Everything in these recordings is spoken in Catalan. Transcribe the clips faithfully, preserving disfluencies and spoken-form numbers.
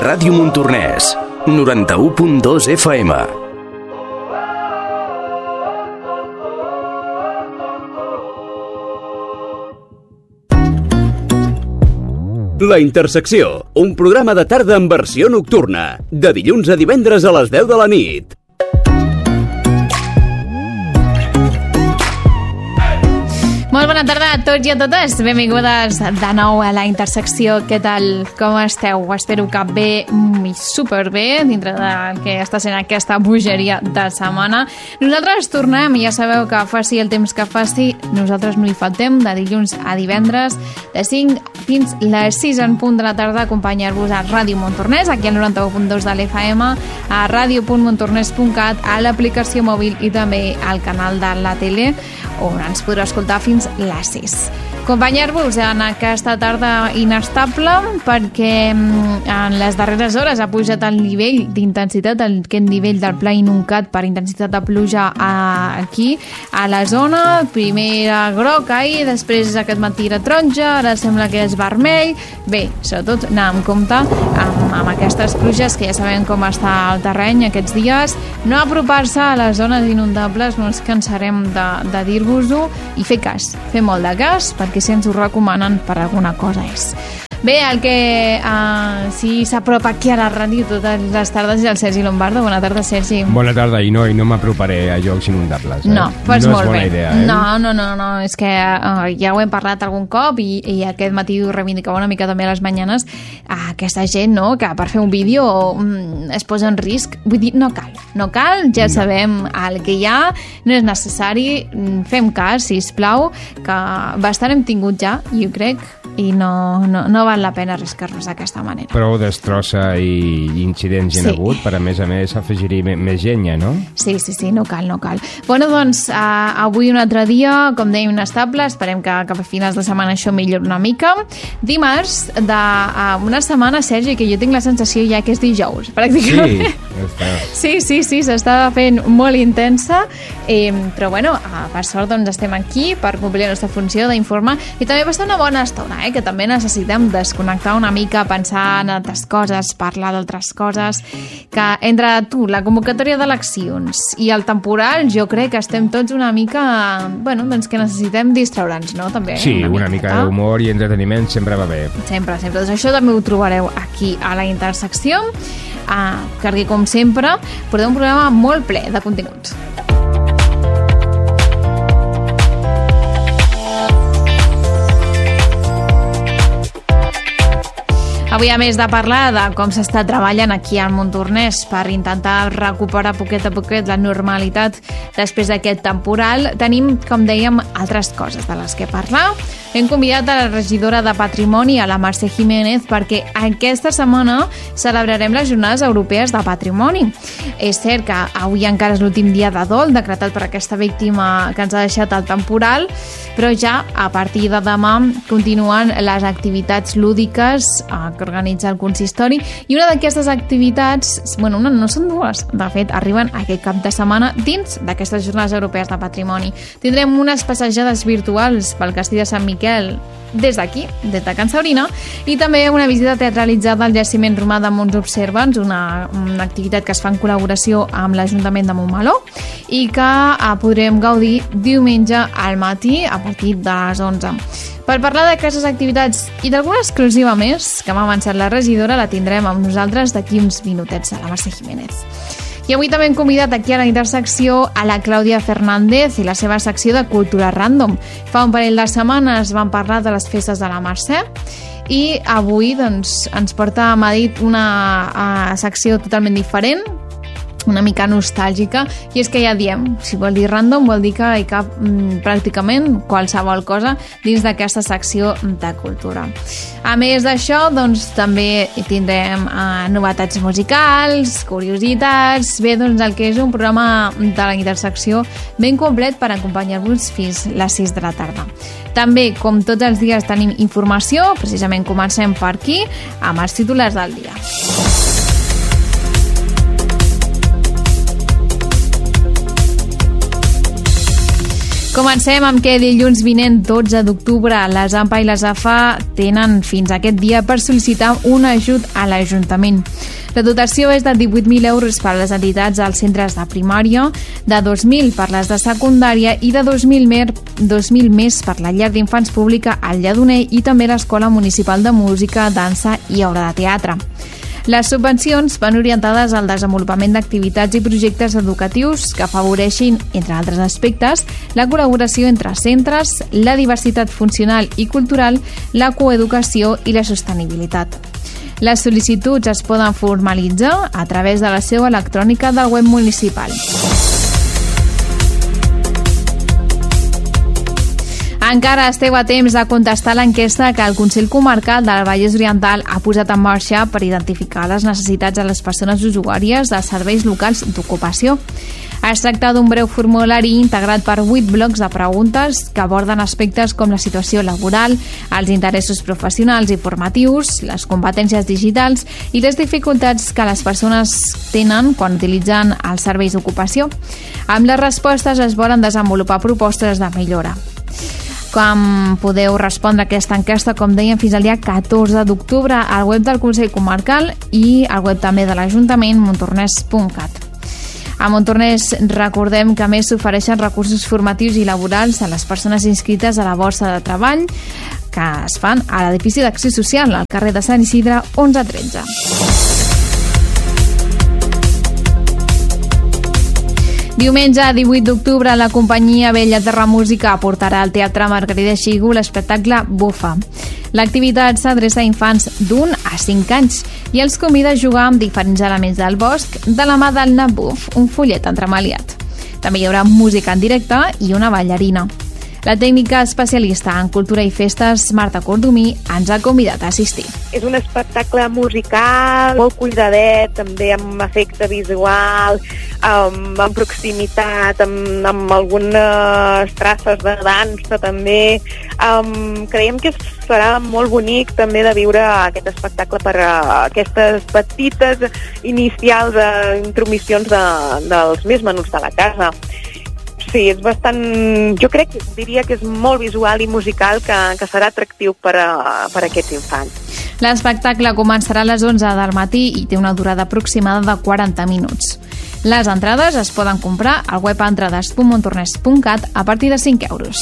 Ràdio Montornès, noranta-u punt dos F M. La Intersecció, un programa de tarda en versió nocturna, de dilluns a divendres a les deu de la nit. Molt bona tarda a tots i a totes. Benvingudes de nou a La Intersecció. Què tal? Com esteu? Espero que bé i superbé dintre del que està sent aquesta bogeria de setmana. Nosaltres tornem, ja sabeu que faci el temps que faci, nosaltres no hi faltem, de dilluns a divendres, de cinc fins les sis en punt de la tarda, a acompanyar-vos a Ràdio Montornès, aquí al noranta-u punt dos de l'F M, a ràdio punt montornès punt cat, a l'aplicació mòbil i també al canal de la tele, on ens podreu escoltar fins les sis. Acompanyar-vos en aquesta tarda inestable perquè en les darreres hores ha pujat el nivell d'intensitat, aquest nivell del pla inuncat per intensitat de pluja aquí, a la zona. Primer era groc ahir, després aquest matí era taronja, ara sembla que és vermell. Bé, sobretot anar amb compte amb, amb aquestes pluges, que ja sabem com està el terreny aquests dies. No apropar-se a les zones inundables, no ens cansarem de, de dir-vos-ho, i fer cas, fer molt de cas, perquè si ens ho recomanen per alguna cosa és. Bé, el que uh, sí s'apropa aquí a la ràdio totes les tardes és el Sergi Lombardo. Bona tarda, Sergi. Bona tarda, i no, i no m'aproparé a llocs inundables. Eh? No, pues no molt és bona bé. idea, eh? No, no, no, no, és que uh, ja ho hem parlat algun cop i, i aquest matí ho reivindicava una mica també a les mañanes, uh, aquesta gent, no?, que per fer un vídeo um, es posa en risc. Vull dir, no cal, no cal, ja no. Sabem el que hi ha, no és necessari, fem cas, sisplau, que bastant hem tingut ja, jo crec, i no, no, no val la pena arriscar-nos d'aquesta manera. Prou destrossa i incidents hi ha sí. hagut, per a més a més afegir-hi més gent ja, no? Sí, sí, sí, no cal, no cal. Bueno, doncs, uh, avui un altre dia, com dèiem, inestable, esperem que cap a finals de setmana això millori una mica. Dimarts d'una uh, setmana, Sergi, que jo tinc la sensació ja que és dijous, pràcticament. Sí, sí, sí, sí, s'està fent molt intensa, eh, però bueno, uh, per sort doncs estem aquí per complir la nostra funció d'informar i també passar una bona estona, eh, que també necessitem desconnectar una mica, pensar en altres coses, parlar d'altres coses, que entre tu, la convocatòria d'eleccions i el temporal, jo crec que estem tots una mica, bueno, doncs que necessitem distraure'ns, no? També, sí, una, una mica d'humor i entreteniment sempre va bé. Sempre, sempre. Doncs això també ho trobareu aquí a La Intersecció, ah, perquè com sempre portem un programa molt ple de continguts. Avui, a més de parlar de com s'està treballant aquí al Montornès per intentar recuperar poquet a poquet la normalitat després d'aquest temporal, tenim, com dèiem, altres coses de les que parlar. Hem convidat a la regidora de Patrimoni, a la Mercè Jiménez, perquè aquesta setmana celebrarem les Jornades Europees de Patrimoni. És cert que avui encara és l'últim dia de dol decretat per aquesta víctima que ens ha deixat el temporal, però ja a partir de demà continuen les activitats lúdiques que organitza el consistori, i una d'aquestes activitats, bueno, una, no són dues, de fet arriben aquest cap de setmana dins d'aquestes Jornades Europees de Patrimoni. Tindrem unes passejades virtuals pel Castell de Sant Miquel des d'aquí, des de Can Sabrina, i també una visita teatralitzada al jaciment romà de Mons Observants, una, una activitat que es fa en col·laboració amb l'Ajuntament de Montmeló i que eh, podrem gaudir diumenge al matí a partir de les onze. Per parlar d'aquestes activitats i d'alguna exclusiva més que m'ha avançat la regidora, la tindrem amb nosaltres d'aquí uns minutets, a la Mercè Jiménez. I avui també hem convidat aquí a La Intersecció a la Clàudia Fernández i la seva secció de Cultura Random. Fa un parell de setmanes vam parlar de les festes de la Mercè i avui doncs, ens porta a Madrid una uh, secció totalment diferent, una mica nostàlgica, i és que ja diem, si vol dir random vol dir que hi cap mm, pràcticament qualsevol cosa dins d'aquesta secció de cultura. A més d'això, doncs també tindrem eh, novetats musicals, curiositats, bé, doncs el que és un programa de La Intersecció ben complet per acompanyar-vos fins les sis de la tarda. També, com tots els dies, tenim informació, precisament comencem per aquí, amb els titulars del dia. Comencem amb que dilluns vinent, dotze d'octubre, les AMPA i les AFA tenen fins aquest dia per sol·licitar un ajut a l'Ajuntament. La dotació és de divuit mil euros per a les entitats als centres de primària, de dos mil per les de secundària i de dos mil més per la llar d'infants pública al Lledoner i també l'Escola Municipal de Música, Dansa i Obra de Teatre. Les subvencions van orientades al desenvolupament d'activitats i projectes educatius que afavoreixin, entre altres aspectes, la col·laboració entre centres, la diversitat funcional i cultural, la coeducació i la sostenibilitat. Les sol·licituds es poden formalitzar a través de la seu electrònica del web municipal. Encara esteu a temps de contestar l'enquesta que el Consell Comarcal del Vallès Oriental ha posat en marxa per identificar les necessitats de les persones usuàries dels serveis locals d'ocupació. Es tracta d'un breu formulari integrat per vuit blocs de preguntes que aborden aspectes com la situació laboral, els interessos professionals i formatius, les competències digitals i les dificultats que les persones tenen quan utilitzen els serveis d'ocupació. Amb les respostes es volen desenvolupar propostes de millora. Com podeu respondre a aquesta enquesta, com dèiem, fins al dia catorze d'octubre al web del Consell Comarcal i al web també de l'Ajuntament, montornès punt cat. A Montornès recordem que a més s'ofereixen recursos formatius i laborals a les persones inscrites a la borsa de treball que es fan a l'edifici d'Acció Social al carrer de Sant Isidre onze tretze. Diumenge, divuit d'octubre, la companyia Bella Terra Música portarà al Teatre Margarida Xigu l'espectacle Bufa. L'activitat s'adreça a infants d'un a cinc anys i els convida a jugar amb diferents elements del bosc de la mà del nap Buf, un follet entremaliat. També hi haurà música en directe i una ballarina. La tècnica especialista en cultura i festes, Marta Cordomí, ens ha convidat a assistir. És un espectacle musical, molt cuidadet, també amb efecte visual, amb, amb proximitat, amb, amb algunes traces de dansa també. Um, creiem que serà molt bonic també de viure aquest espectacle per a aquestes petites inicials uh, intromissions de, dels més menuts de la casa. Sí, és bastant... Jo crec, diria que és molt visual i musical que, que serà atractiu per a, per a aquests infants. L'espectacle començarà a les onze del matí i té una durada aproximada de quaranta minuts. Les entrades es poden comprar al web entrades punt montornès punt cat a partir de cinc euros.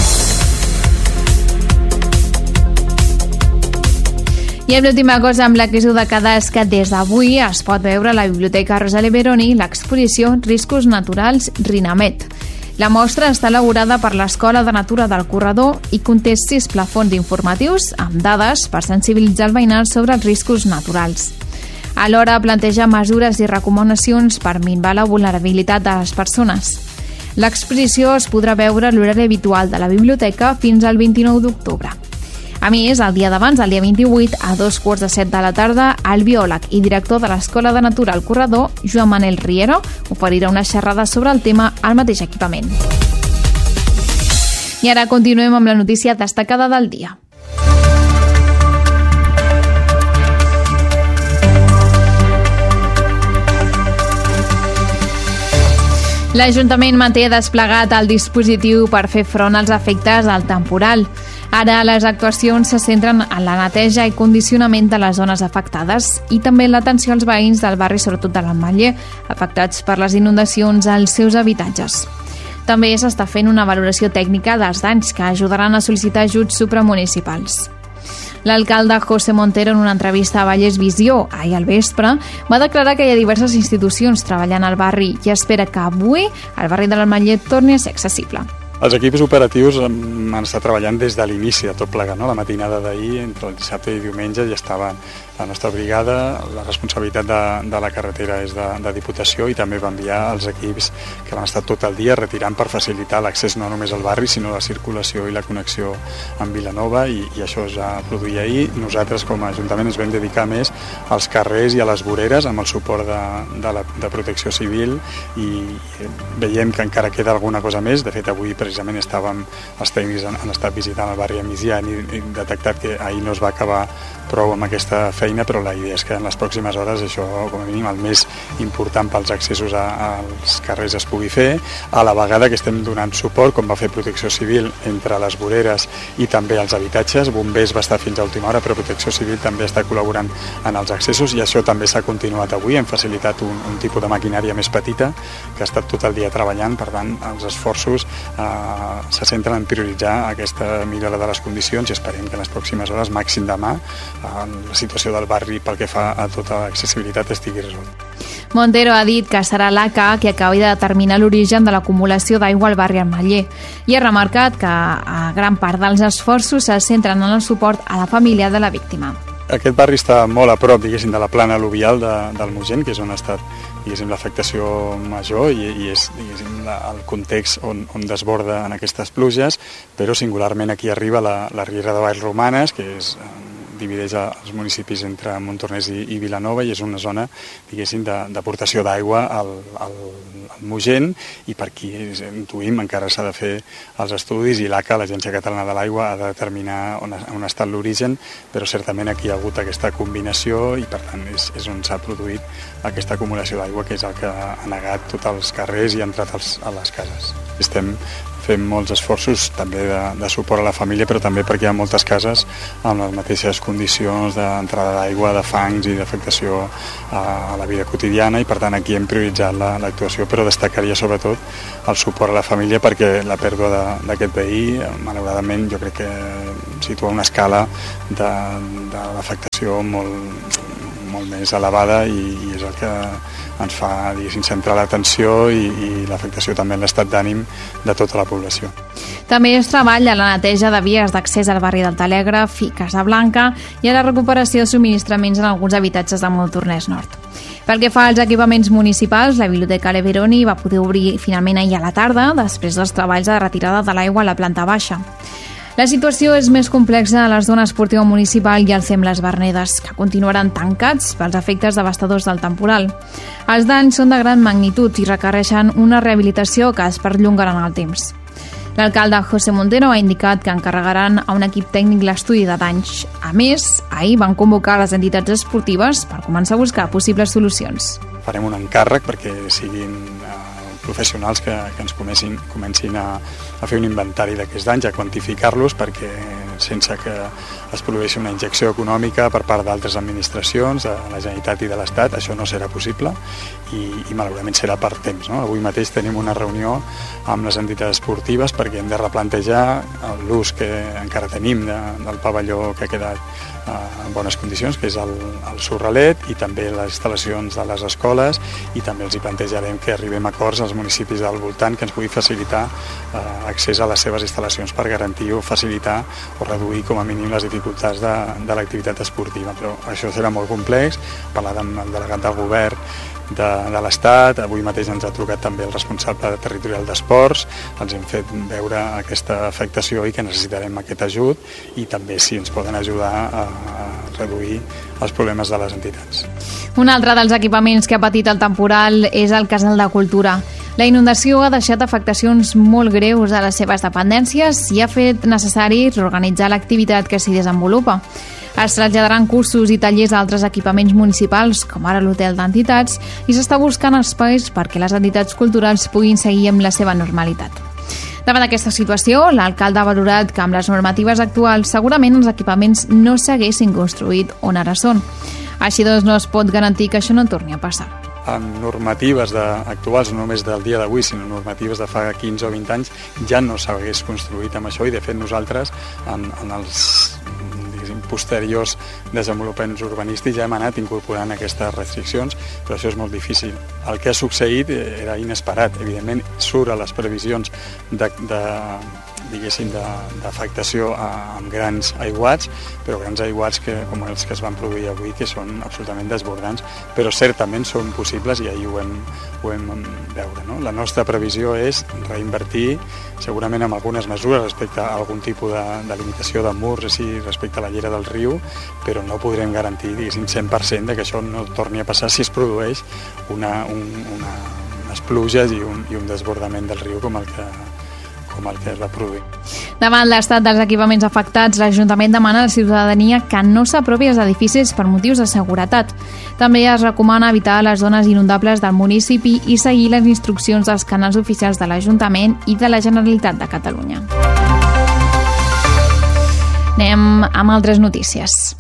I l'última cosa amb la que us heu de quedar és que des d'avui es pot veure a la Biblioteca Rosalie Beroni l'exposició Riscos Naturals Rinamet. La mostra està elaborada per l'Escola de Natura del Corredor i conté sis plafons informatius amb dades per sensibilitzar el veïnat sobre els riscos naturals. Alhora planteja mesures i recomanacions per minvar la vulnerabilitat de les persones. L'exposició es podrà veure a l'horari habitual de la biblioteca fins al vint-i-nou d'octubre. A més, el dia d'abans, el dia vint-i-vuit, a dos quarts de set de la tarda, el biòleg i director de l'Escola de Natura al Corredor, Joan Manel Riero, oferirà una xerrada sobre el tema al mateix equipament. I ara continuem amb la notícia destacada del dia. L'Ajuntament manté desplegat el dispositiu per fer front als efectes del temporal. Ara les actuacions se centren en la neteja i condicionament de les zones afectades i també en l'atenció als veïns del barri, sobretot de l'Ametller, afectats per les inundacions als seus habitatges. També s'està fent una valoració tècnica dels danys que ajudaran a sol·licitar ajuts supramunicipals. L'alcalde José Montero, en una entrevista a Vallès Visió ahir al vespre, va declarar que hi ha diverses institucions treballant al barri i espera que avui el barri de l'Ametller torni a ser accessible. Els equips operatius han estat treballant des de l'inici de tot plegat, no? La matinada d'ahir, entre el dissabte i diumenge, ja estava la nostra brigada. La responsabilitat de, de la carretera és de, de Diputació i també va enviar els equips que van estar tot el dia retirant per facilitar l'accés no només al barri, sinó la circulació i la connexió amb Vilanova i, i això es va produir ahir. Nosaltres com a Ajuntament ens vam dedicar més als carrers i a les voreres amb el suport de, de, la, de Protecció Civil i veiem que encara queda alguna cosa més. De fet, avui precisament estàvem, els tècnics han, han estat visitant el barri a migdia i han detectat que ahir no es va acabar prou amb aquesta feina feina, però la idea és que en les pròximes hores això, com a mínim, el més important pels accessos a, als carrers es pugui fer, a la vegada que estem donant suport, com va fer Protecció Civil, entre les voreres i també els habitatges. Bombers va estar fins a última hora, però Protecció Civil també està col·laborant en els accessos, i això també s'ha continuat avui. Hem facilitat un, un tipus de maquinària més petita que ha estat tot el dia treballant. Per tant, els esforços eh, se centren en prioritzar aquesta millora de les condicions, i esperem que en les pròximes hores, màxim demà, eh, la situació del barri pel que fa a tota l'accessibilitat estigui resolta. Montero ha dit que serà l'A C A qui acabi de determinar l'origen de l'acumulació d'aigua al barri Ametller, i ha remarcat que a gran part dels esforços se centren en el suport a la família de la víctima. Aquest barri està molt a prop, diguéssim, de la plana al·luvial de, del Mogent, que és on ha estat, diguéssim, l'afectació major, i, i és, diguéssim, la, el context on, on desborda en aquestes pluges, però singularment aquí arriba la, la Riera de Vallromanes, que és, divideix els municipis entre Montornès i, i Vilanova, i és una zona, diguéssim, d'aportació d'aigua al, al, al Mogent, i per aquí intuïm, encara s'ha de fer els estudis, i l'A C A, l'Agència Catalana de l'Aigua, ha de determinar on ha, on ha estat l'origen, però certament aquí hi ha hagut aquesta combinació, i per tant és, és on s'ha produït aquesta acumulació d'aigua, que és el que ha negat tots els carrers i ha entrat als, a les cases. Estem fem molts esforços també de, de suport a la família, però també perquè hi ha moltes cases amb les mateixes condicions d'entrada d'aigua, de fangs i d'afectació a, a la vida quotidiana, i per tant aquí hem prioritzat l'actuació, però destacaria sobretot el suport a la família, perquè la pèrdua d'aquest veí, malauradament, jo crec que situa una escala de, de l'afectació molt, molt més elevada, i, i és el que ens fa, diguéssim, centrar l'atenció i, i l'afectació també en l'estat d'ànim de tota la població. També es treballa a la neteja de vies d'accés al barri del Telègraf i Casablanca, i a la recuperació de subministraments en alguns habitatges de Montornès Nord. Pel que fa als equipaments municipals, la Biblioteca Leveroni va poder obrir finalment ahir a la tarda, després dels treballs de retirada de l'aigua a la planta baixa. La situació és més complexa a la zona esportiva municipal i al C E M Les Vernedes, que continuaran tancats pels efectes devastadors del temporal. Els danys són de gran magnitud i requereixen una rehabilitació que es perllongarà en el temps. L'alcalde José Montero ha indicat que encarregaran a un equip tècnic l'estudi de danys. A més, ahir van convocar les entitats esportives per començar a buscar possibles solucions. Farem un encàrrec perquè siguin professionals que, que ens comencin, comencin a, a fer un inventari d'aquests danys, a quantificar-los, perquè sense que es produeixi una injecció econòmica per part d'altres administracions, de la Generalitat i de l'Estat, això no serà possible, i, i malauradament serà per temps, no? Avui mateix tenim una reunió amb les entitats esportives perquè hem de replantejar l'ús que encara tenim de, del pavelló que ha quedat en bones condicions, que és el, el Sorralet, i també les instal·lacions de les escoles, i també els hi plantejarem que arribem a acords als municipis del voltant que ens pugui facilitar eh, accés a les seves instal·lacions per garantir o facilitar o reduir com a mínim les dificultats de, de l'activitat esportiva. Però això serà molt complex, parlar amb el delegat del govern de, de l'Estat, avui mateix ens ha trucat també el responsable territorial d'esports, ens hem fet veure aquesta afectació i que necessitarem aquest ajut, i també si ens poden ajudar a, a reduir els problemes de les entitats. Un altre dels equipaments que ha patit el temporal és el Casal de Cultura. La inundació ha deixat afectacions molt greus a les seves dependències i ha fet necessari reorganitzar l'activitat que s'hi desenvolupa. Es traslladaran cursos i tallers a altres equipaments municipals, com ara l'hotel d'entitats, i s'està buscant espais perquè les entitats culturals puguin seguir amb la seva normalitat. Davant d'aquesta situació, l'alcalde ha valorat que amb les normatives actuals segurament els equipaments no s'haguessin construït on ara són. Així doncs no es pot garantir que això no torni a passar. Amb normatives de, actuals, no només del dia d'avui, sinó normatives de fa quinze o vint anys, ja no s'hagués construït amb això, i de fet nosaltres en, en els posteriors desenvolupaments urbanístics ja hem anat incorporant aquestes restriccions, però això és molt difícil. El que ha succeït era inesperat, evidentment surt a les previsions de, de diguéssim, d'afectació amb grans aiguats, però grans aiguats que, com els que es van produir avui, que són absolutament desbordants, però certament són possibles i ahir ho hem, ho hem veure. No? La nostra previsió és reinvertir segurament amb algunes mesures respecte a algun tipus de, de limitació de murs, així, respecte a la llera del riu, però no podrem garantir, diguéssim, cent per cent de que això no torni a passar si es produeix una, un, una, unes pluges i un, i un desbordament del riu com el que com el que es va produir. Davant l'estat dels equipaments afectats, l'Ajuntament demana a la ciutadania que no s'apropi als edificis per motius de seguretat. També es recomana evitar les zones inundables del municipi i seguir les instruccions dels canals oficials de l'Ajuntament i de la Generalitat de Catalunya. Anem amb altres notícies.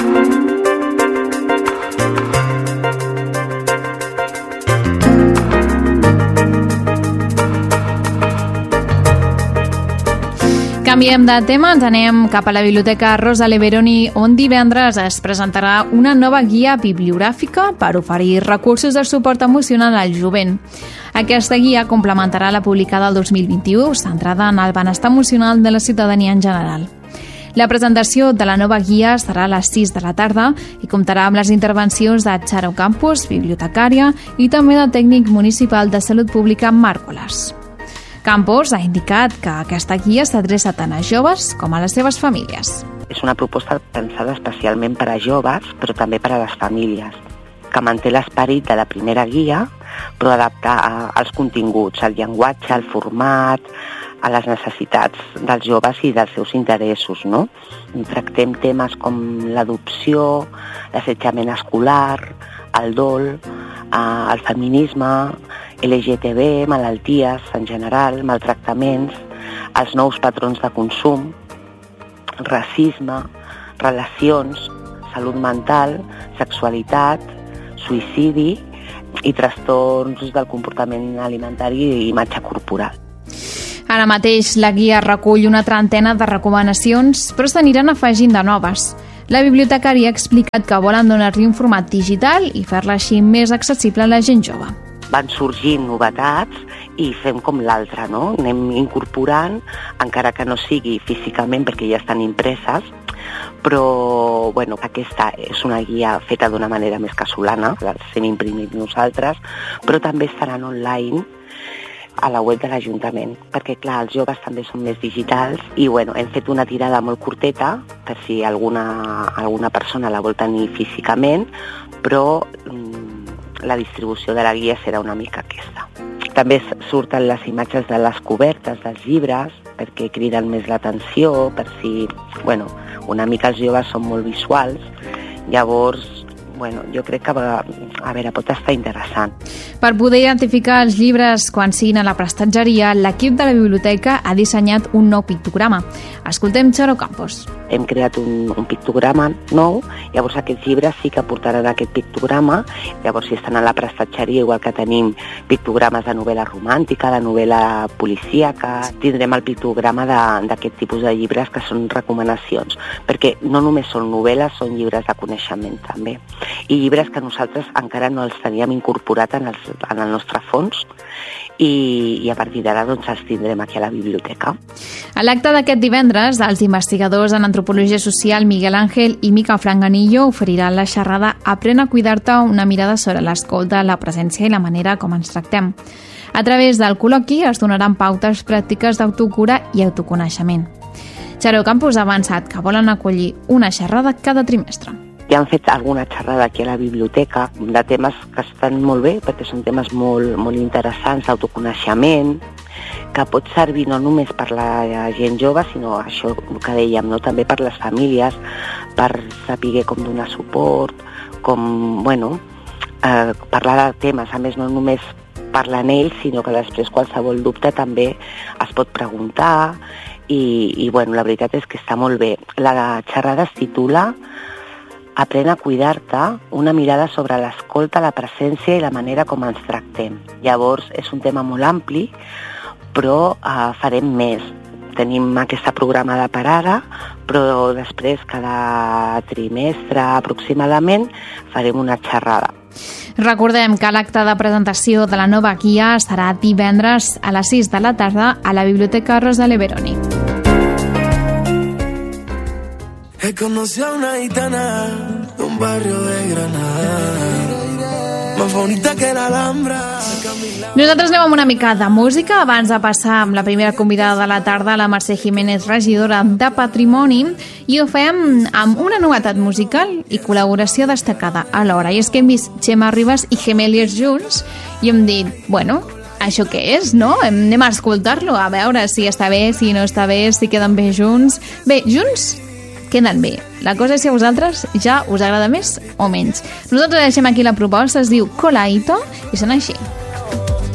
Canviem de tema, ens anem cap a la Biblioteca Rosa Leveroni, on divendres es presentarà una nova guia bibliogràfica per oferir recursos de suport emocional al jovent. Aquesta guia complementarà la publicada el dos mil vint-i-u, centrada en el benestar emocional de la ciutadania en general. La presentació de la nova guia estarà a les sis de la tarda i comptarà amb les intervencions de Charo Campos, bibliotecària, i també del tècnic municipal de Salut Pública, Marc Olàs. Campos ha indicat que aquesta guia s'adreça tant a joves com a les seves famílies. És una proposta pensada especialment per a joves, però també per a les famílies, que manté l'esperit de la primera guia, però adapta als continguts, al llenguatge, al format, a les necessitats dels joves i dels seus interessos, no? Tractem temes com l'adopció, l'assetjament escolar, el dol, el feminisme, L G T B, malalties en general, maltractaments, els nous patrons de consum, racisme, relacions, salut mental, sexualitat, suïcidi i trastorns del comportament alimentari i imatge corporal. Ara mateix la guia recull una trentena de recomanacions, però s'aniran afegint de noves. La bibliotecària ha explicat que volen donar-li un format digital i fer-la així més accessible a la gent jove. Van sorgint novetats i fem com l'altra, no? Anem incorporant, encara que no sigui físicament perquè ja estan impreses, però bueno, aquesta és una guia feta d'una manera més casolana, l'estem imprimint nosaltres, però també estaran online a la web de l'Ajuntament, perquè clar, els joves també són més digitals i bueno, hem fet una tirada molt curteta per si alguna, alguna persona la vol tenir físicament, però la distribució de la guia serà una mica aquesta. També surten les imatges de les cobertes dels llibres perquè criden més l'atenció, per si, bueno, una mica els joves són molt visuals, llavors bueno, jo crec que a veure, pot estar interessant. Per poder identificar els llibres quan siguin a la prestatgeria, l'equip de la biblioteca ha dissenyat un nou pictograma. Escoltem Charo Campos. Hem creat un, un pictograma nou, llavors aquests llibres sí que portaran aquest pictograma, llavors si estan a la prestatgeria, igual que tenim pictogrames de novel·la romàntica, de novel·la policíaca, tindrem el pictograma d'aquest tipus de llibres que són recomanacions, perquè no només són novel·les, són llibres de coneixement també. I llibres que nosaltres encara no els teníem incorporat en, els, en el nostre fons i, i a partir d'ara doncs, els tindrem aquí a la biblioteca. A l'acte d'aquest divendres, els investigadors en antropologia social Miguel Ángel i Mica Franganillo oferiran la xerrada Aprèn a cuidar-te, una mirada sobre l'escolta, la presència i la manera com ens tractem. A través del col·loqui es donaran pautes pràctiques d'autocura i autoconeixement. Charo Campos ha avançat que volen acollir una xerrada cada trimestre. Ja han fet alguna xerrada aquí a la biblioteca de temes que estan molt bé, perquè són temes molt, molt interessants, d'autoconeixement, que pot servir no només per la gent jove, sinó això que dèiem, no? També per les famílies, per saber com donar suport, com, bueno, eh, parlar de temes, a més no només parlen ells, sinó que després qualsevol dubte també es pot preguntar i, i bueno, la veritat és que està molt bé. La xerrada es titula Aprèn a cuidar-te, una mirada sobre l'escolta, la presència i la manera com ens tractem. Llavors, és un tema molt ampli, però eh, farem més. Tenim aquesta programada per ara, però després, cada trimestre aproximadament, farem una xerrada. Recordem que l'acte de presentació de la nova guia estarà divendres a les sis de la tarda a la Biblioteca Rosa Leveroni. He conocido a una gitana de un barrio de Granada, más bonita que la Alhambra. Nosaltres anem amb una mica de música abans de passar amb la primera convidada de la tarda, la Mercè Jiménez, regidora de Patrimoni, i ho fem amb una novetat musical i col·laboració destacada alhora. I és que hem vist Txema Ribas i Gemeliers junts i hem dit, bueno, això què és, no? Anem a escoltar-lo, a veure si està bé, si no està bé, si queden bé junts. Bé, junts queden bé. La cosa és si a vosaltres ja us agrada més o menys. Nosaltres deixem aquí la proposta, es diu Colaito, i sona així.